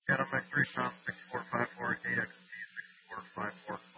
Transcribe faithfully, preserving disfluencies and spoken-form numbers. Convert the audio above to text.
Cat on Mike three, Tom six four five four, K X T six four five four.